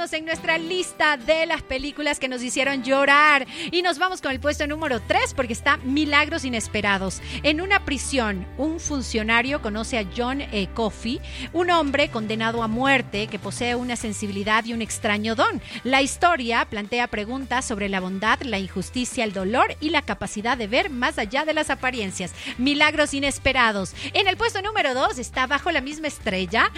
avanzamos en nuestra lista de las películas que nos hicieron llorar. Y nos vamos con el puesto número 3 porque está Milagros Inesperados. En una prisión, un funcionario conoce a John Coffey, un hombre condenado a muerte que posee una sensibilidad y un extraño don. La historia plantea preguntas sobre la bondad, la injusticia, el dolor y la capacidad de ver más allá de las apariencias. Milagros Inesperados. En el puesto número 2 está Bajo la misma estrella.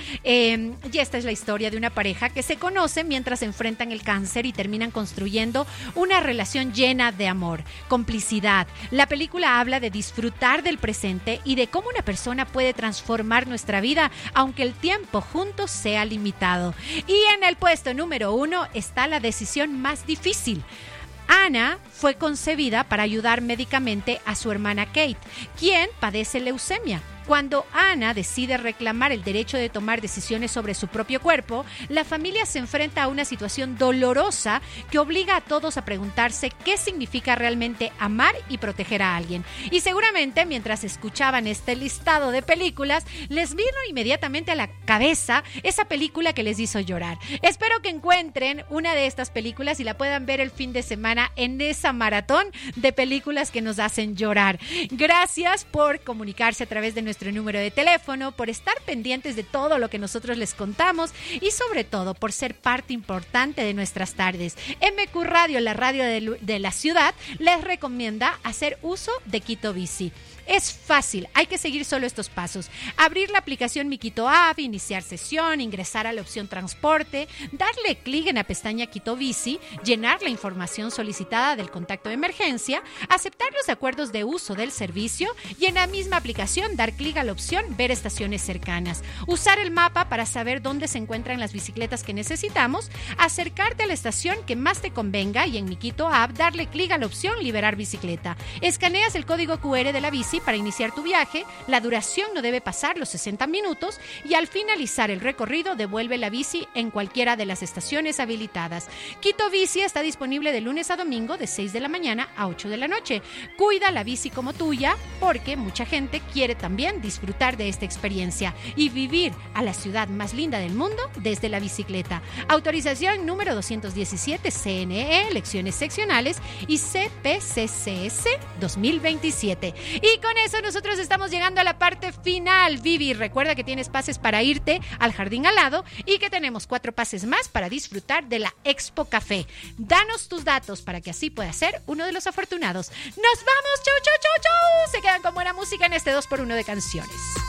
Y esta es la historia de una pareja que se conoce mientras enfrentan el cáncer y terminan construyendo una relación llena de amor, complicidad. La película habla de disfrutar del presente y de cómo una persona puede transformar nuestra vida aunque el tiempo juntos sea limitado. Y en el puesto número 1 está La decisión más difícil. Anna fue concebida para ayudar médicamente a su hermana Kate, quien padece leucemia. Cuando Anna decide reclamar el derecho de tomar decisiones sobre su propio cuerpo, la familia se enfrenta a una situación dolorosa que obliga a todos a preguntarse qué significa realmente amar y proteger a alguien. Y seguramente mientras escuchaban este listado de películas, les vino inmediatamente a la cabeza esa película que les hizo llorar. Espero que encuentren una de estas películas y la puedan ver el fin de semana en esa maratón de películas que nos hacen llorar. Gracias por comunicarse a través de nuestro número de teléfono, por estar pendientes de todo lo que nosotros les contamos y sobre todo por ser parte importante de nuestras tardes. MQ Radio, la radio de la ciudad, les recomienda hacer uso de Quito Bici. Es fácil, hay que seguir solo estos pasos. Abrir la aplicación Mi Quito App, iniciar sesión, ingresar a la opción transporte, darle clic en la pestaña Quito Bici, llenar la información solicitada del contacto de emergencia, aceptar los acuerdos de uso del servicio y en la misma aplicación dar clic a la opción Ver estaciones cercanas. Usar el mapa para saber dónde se encuentran las bicicletas que necesitamos, acercarte a la estación que más te convenga y en Mi Quito App darle clic a la opción Liberar bicicleta. Escaneas el código QR de la bici para iniciar tu viaje, la duración no debe pasar los 60 minutos y al finalizar el recorrido devuelve la bici en cualquiera de las estaciones habilitadas. Quito Bici está disponible de lunes a domingo de 6 de la mañana a 8 de la noche. Cuida la bici como tuya porque mucha gente quiere también disfrutar de esta experiencia y vivir a la ciudad más linda del mundo desde la bicicleta. Autorización número 217 CNE, elecciones seccionales y CPCCS 2027. Y con eso nosotros estamos llegando a la parte final. Vivi, recuerda que tienes pases para irte al jardín al lado y que tenemos 4 pases más para disfrutar de la Expo Café. Danos tus datos para que así puedas ser uno de los afortunados. ¡Nos vamos! ¡Chau, chau, chau, chau! Se quedan con buena música en este 2x1 de canciones.